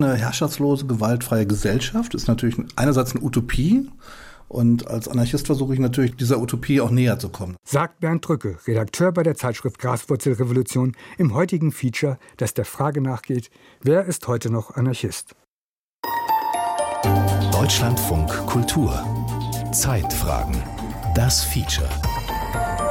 Eine herrschaftslose, gewaltfreie Gesellschaft ist natürlich einerseits eine Utopie. Und als Anarchist versuche ich natürlich, dieser Utopie auch näher zu kommen. Sagt Bernd Drücke, Redakteur bei der Zeitschrift Graswurzelrevolution, im heutigen Feature, das der Frage nachgeht, wer ist heute noch Anarchist? Deutschlandfunk Kultur. Zeitfragen. Das Feature.